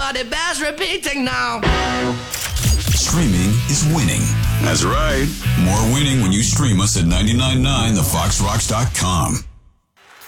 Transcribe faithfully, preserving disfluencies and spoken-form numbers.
but it bears repeating now. Streaming is winning. That's right. More winning when you stream us at nine nine nine the fox rocks dot com.